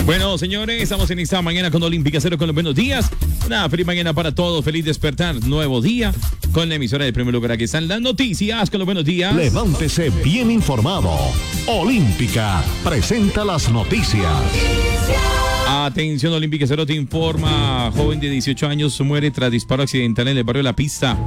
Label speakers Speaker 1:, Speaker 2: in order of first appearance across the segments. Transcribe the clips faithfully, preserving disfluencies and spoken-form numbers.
Speaker 1: Bueno, señores, estamos en esta mañana con Olímpica Cero con los buenos días. Una feliz mañana para todos, feliz despertar, nuevo día con la emisora de primer lugar. Aquí están las noticias con los buenos días.
Speaker 2: Levántese bien informado. Olímpica presenta las noticias.
Speaker 1: Atención, Olímpica Cero te informa. Joven de dieciocho años muere tras disparo accidental en el barrio La Pista.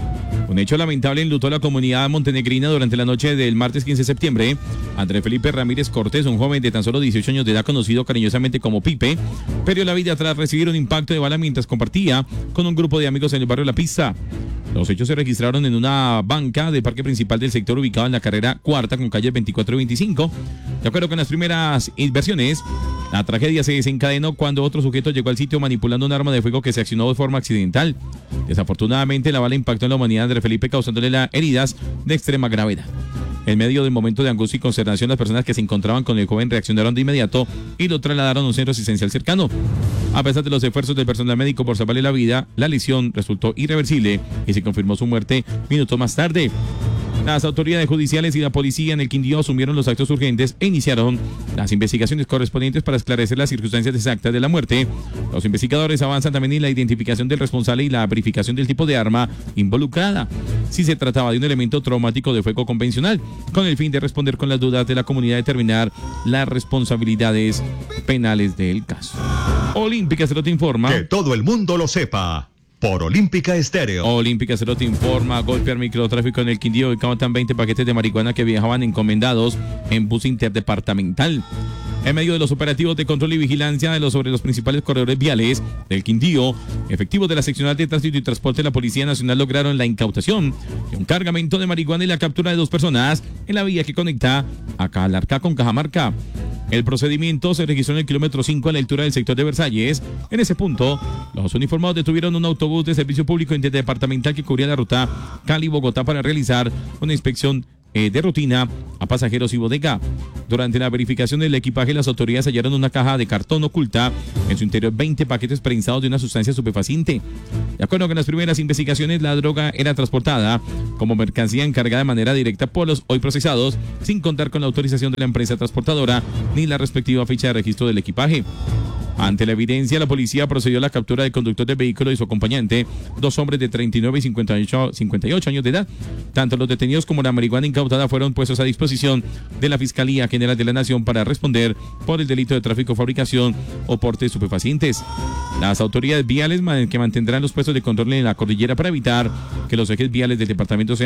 Speaker 1: Un hecho lamentable enlutó a la comunidad montenegrina durante la noche del martes quince de septiembre. Andrés Felipe Ramírez Cortés, un joven de tan solo dieciocho años de edad conocido cariñosamente como Pipe, perdió la vida tras recibir un impacto de bala mientras compartía con un grupo de amigos en el barrio La Pista. Los hechos se registraron en una banca del parque principal del sector ubicado en la carrera cuarta con calles veinticuatro y veinticinco. De acuerdo con las primeras versiones, la tragedia se desencadenó cuando otro sujeto llegó al sitio manipulando un arma de fuego que se accionó de forma accidental. Desafortunadamente, la bala impactó en la humanidad de Andrés Felipe, causándole las heridas de extrema gravedad. En medio del momento de angustia y consternación, las personas que se encontraban con el joven reaccionaron de inmediato y lo trasladaron a un centro asistencial cercano. A pesar de los esfuerzos del personal médico por salvarle la vida, la lesión resultó irreversible y se confirmó su muerte minutos más tarde. Las autoridades judiciales y la policía en el Quindío asumieron los actos urgentes e iniciaron las investigaciones correspondientes para esclarecer las circunstancias exactas de la muerte. Los investigadores avanzan también en la identificación del responsable y la verificación del tipo de arma involucrada, si se trataba de un elemento traumático de fuego convencional, con el fin de responder con las dudas de la comunidad y determinar las responsabilidades penales del caso. Olímpica Cero te informa.
Speaker 2: Que todo el mundo lo sepa. Por Olímpica Estéreo.
Speaker 1: Olímpica Cero te informa. Golpear microtráfico en el Quindío. Ubicaban veinte paquetes de marihuana que viajaban encomendados en bus interdepartamental. En medio de los operativos de control y vigilancia de los, sobre los principales corredores viales del Quindío, efectivos de la Seccional de Tránsito y Transporte de la Policía Nacional lograron la incautación de un cargamento de marihuana y la captura de dos personas en la vía que conecta a Calarcá con Cajamarca. El procedimiento se registró en el kilómetro cinco a la altura del sector de Versalles. En ese punto, los uniformados detuvieron un autobús de servicio público interdepartamental que cubría la ruta Cali-Bogotá para realizar una inspección eh, de rutina a pasajeros y bodega. Durante la verificación del equipaje, las autoridades hallaron una caja de cartón oculta, en su interior veinte paquetes prensados de una sustancia estupefaciente. De acuerdo con las primeras investigaciones, la droga era transportada como mercancía encargada de manera directa por los hoy procesados, sin contar con la autorización de la empresa transportadora ni la respectiva ficha de registro del equipaje. Ante la evidencia, la policía procedió a la captura del conductor del vehículo y su acompañante, dos hombres de treinta y nueve y cincuenta y ocho años de edad. Tanto los detenidos como la marihuana incautada fueron puestos a disposición de la Fiscalía General de la Nación para responder por el delito de tráfico, fabricación o porte de estupefacientes. Las autoridades viales que mantendrán los puestos de control en la cordillera para evitar que los ejes viales del departamento sean